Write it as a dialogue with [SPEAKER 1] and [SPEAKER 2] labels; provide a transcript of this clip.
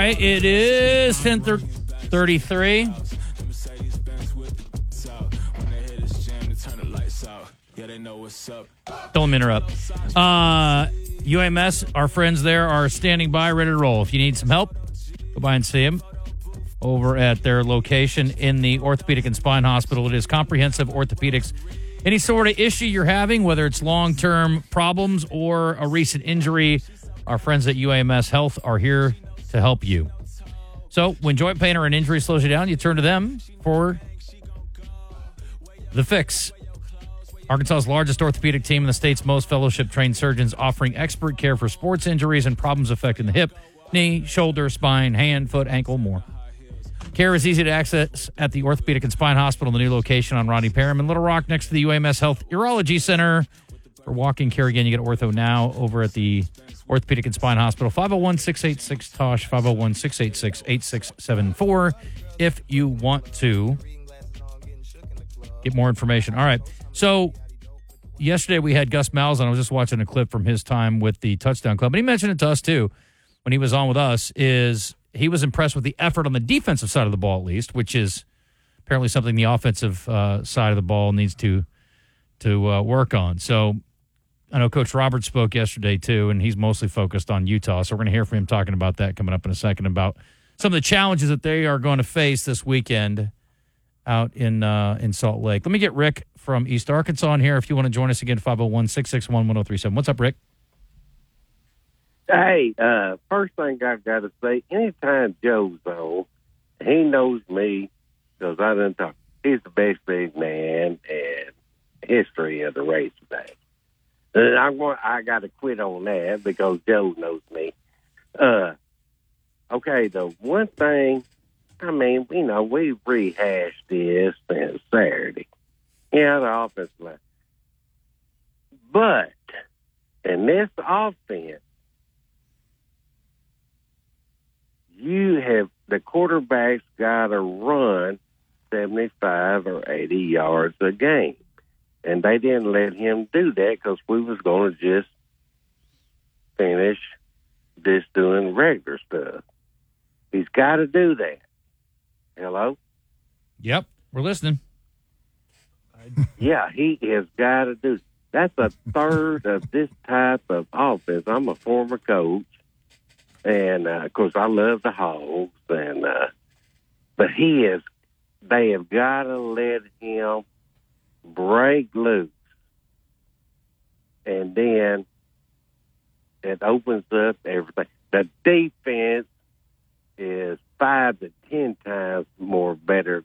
[SPEAKER 1] right, it is 10:33. Don't let me interrupt. UMS, our friends there are standing by, ready to roll. If you need some help, go by and see them over at their location in the Orthopedic and Spine Hospital. It is comprehensive orthopedics. Any sort of issue you're having, whether it's long-term problems or a recent injury, our friends at UAMS Health are here to help you. So when joint pain or an injury slows you down, you turn to them for the fix. Arkansas's largest orthopedic team and the state's most fellowship-trained surgeons offering expert care for sports injuries and problems affecting the hip, knee, shoulder, spine, hand, foot, ankle, more. Care is easy to access at the Orthopedic and Spine Hospital, the new location on Rodney Parham in Little Rock next to the UAMS Health Urology Center. For walk-in care, again, you get Ortho Now over at the Orthopedic and Spine Hospital, 501-686-TOSH, 501-686-8674 if you want to get more information. All right, so yesterday we had Gus Malzahn. I was just watching a clip from his time with the Touchdown Club, and he mentioned it to us too when he was on with us, is he was impressed with the effort on the defensive side of the ball, at least, which is apparently something the offensive side of the ball needs to work on. So I know Coach Roberts spoke yesterday, too, and he's mostly focused on Utah. So we're going to hear from him talking about that coming up in a second, about some of the challenges that they are going to face this weekend out in Salt Lake. Let me get Rick from East Arkansas in here. If you want to join us again, 501-661-1037. What's up, Rick?
[SPEAKER 2] Hey, first thing I've got to say, anytime Joe's on, he knows me because I done talk. He's the best big man in history of the Razorback. And I got to quit on that because Joe knows me. Okay, the one thing, I mean, we rehashed this since Saturday. Yeah, the offensive line. But in this offense, the quarterback's got to run 75 or 80 yards a game. And they didn't let him do that because we was going to just finish this doing regular stuff. He's got to do that. Hello?
[SPEAKER 1] Yep, we're listening.
[SPEAKER 2] Yeah, he has got to do. That's a third of this type of offense. I'm a former coach. And, of course, I love the Hogs, but they have got to let him break loose. And then it opens up everything. The defense is 5 to 10 times more better